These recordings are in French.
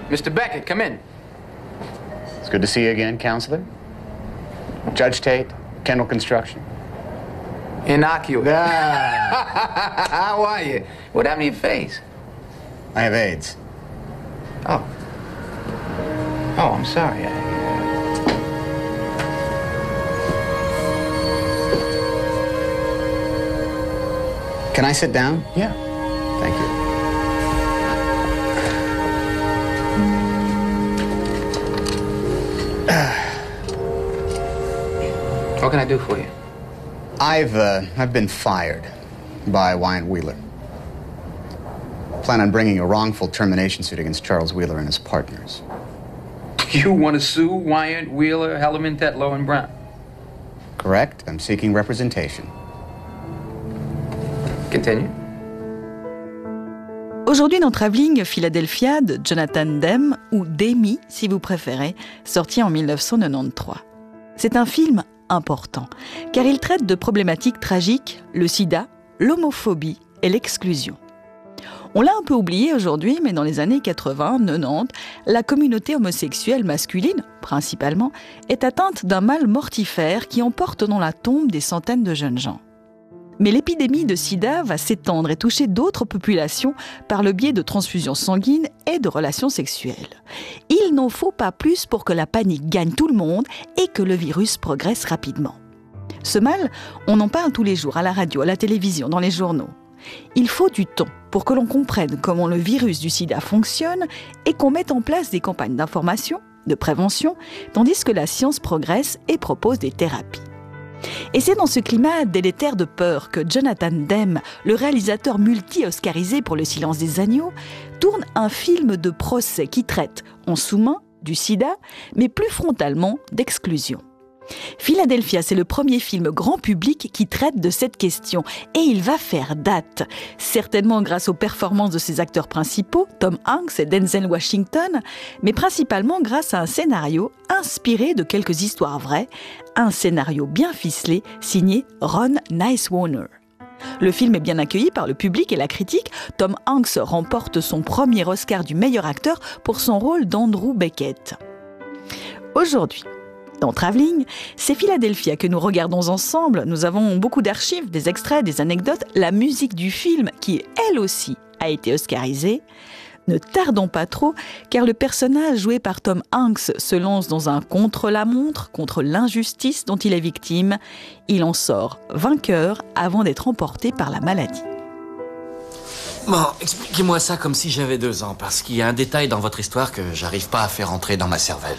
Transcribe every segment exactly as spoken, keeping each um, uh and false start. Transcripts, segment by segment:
Mister Beckett, come in. It's good to see you again, Counselor. Judge Tate, Kendall Construction. Innocuous. Ah. How are you? What happened to your face? I have AIDS. Oh. Oh, I'm sorry. I... Can I sit down? Yeah. Thank you. What can I do for you? I've, uh, I've been fired by Wyatt Wheeler. Plan on bringing a wrongful termination suit against Charles Wheeler and his partners. You want to sue Wyatt, Wheeler, Hellerman, Tetlow, and Brown? Correct. I'm seeking representation. Continue. Aujourd'hui dans Travelling, Philadelphia de Jonathan Demme, ou Demi si vous préférez, sorti en dix-neuf cent quatre-vingt-treize. C'est un film important, car il traite de problématiques tragiques, le sida, l'homophobie et l'exclusion. On l'a un peu oublié aujourd'hui, mais dans les années quatre-vingts, quatre-vingt-dix, la communauté homosexuelle masculine, principalement, est atteinte d'un mal mortifère qui emporte dans la tombe des centaines de jeunes gens. Mais l'épidémie de sida va s'étendre et toucher d'autres populations par le biais de transfusions sanguines et de relations sexuelles. Il n'en faut pas plus pour que la panique gagne tout le monde et que le virus progresse rapidement. Ce mal, on en parle tous les jours à la radio, à la télévision, dans les journaux. Il faut du temps pour que l'on comprenne comment le virus du sida fonctionne et qu'on mette en place des campagnes d'information, de prévention, tandis que la science progresse et propose des thérapies. Et c'est dans ce climat délétère de peur que Jonathan Demme, le réalisateur multi-oscarisé pour Le silence des agneaux, tourne un film de procès qui traite, en sous-main, du sida, mais plus frontalement d'exclusion. Philadelphia, c'est le premier film grand public qui traite de cette question et il va faire date, certainement grâce aux performances de ses acteurs principaux, Tom Hanks et Denzel Washington, mais principalement grâce à un scénario inspiré de quelques histoires vraies, un scénario bien ficelé signé Ron Nicewarner. Le film est bien accueilli par le public et la critique. Tom Hanks remporte son premier Oscar du meilleur acteur pour son rôle d'Andrew Beckett. Aujourd'hui, dans Travelling, c'est Philadelphia que nous regardons ensemble. Nous avons beaucoup d'archives, des extraits, des anecdotes, la musique du film qui, elle aussi, a été oscarisée. Ne tardons pas trop, car le personnage joué par Tom Hanks se lance dans un contre-la-montre, contre l'injustice dont il est victime. Il en sort vainqueur avant d'être emporté par la maladie. Bon, expliquez-moi ça comme si j'avais deux ans, parce qu'il y a un détail dans votre histoire que j'arrive pas à faire entrer dans ma cervelle.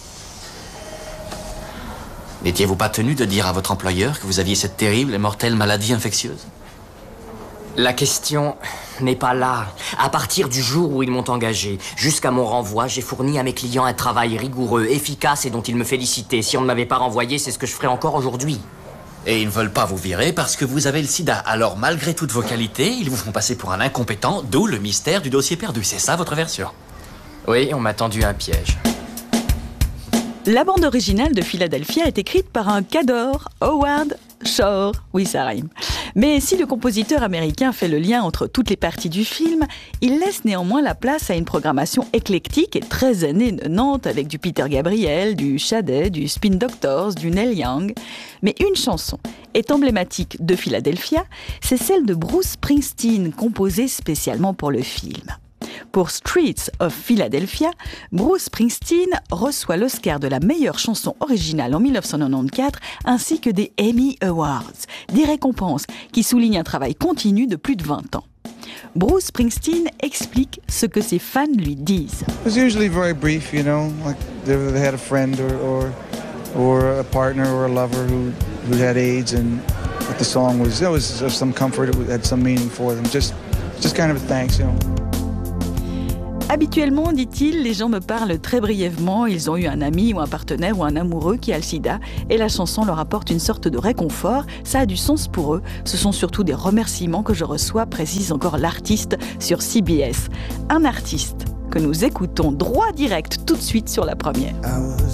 N'étiez-vous pas tenu de dire à votre employeur que vous aviez cette terrible et mortelle maladie infectieuse? La question n'est pas là. À partir du jour où ils m'ont engagé, jusqu'à mon renvoi, j'ai fourni à mes clients un travail rigoureux, efficace et dont ils me félicitaient. Si on ne m'avait pas renvoyé, c'est ce que je ferais encore aujourd'hui. Et ils ne veulent pas vous virer parce que vous avez le sida. Alors, malgré toutes vos qualités, ils vous font passer pour un incompétent, d'où le mystère du dossier perdu. C'est ça votre version? Oui, on m'a tendu un piège. La bande originale de Philadelphia est écrite par un cador, Howard Shore. Oui, ça rime. Mais si le compositeur américain fait le lien entre toutes les parties du film, il laisse néanmoins la place à une programmation éclectique et très années quatre-vingt-dix avec du Peter Gabriel, du Sade, du Spin Doctors, du Neil Young. Mais une chanson est emblématique de Philadelphia, c'est celle de Bruce Springsteen, composée spécialement pour le film. Pour Streets of Philadelphia, Bruce Springsteen reçoit l'Oscar de la meilleure chanson originale en dix-neuf cent quatre-vingt-quatorze ainsi que des Emmy Awards, des récompenses qui soulignent un travail continu de plus de vingt ans. Bruce Springsteen explique ce que ses fans lui disent. It was usually very brief, you know, like they had a friend or, or, or a partner or a lover who, who had AIDS and but the song was, it was of some comfort, it had some meaning for them, just, just kind of a thanks, you know. Habituellement, dit-il, les gens me parlent très brièvement, ils ont eu un ami ou un partenaire ou un amoureux qui a le sida et la chanson leur apporte une sorte de réconfort, ça a du sens pour eux, ce sont surtout des remerciements que je reçois, précise encore l'artiste sur C B S. Un artiste que nous écoutons droit direct tout de suite sur la première.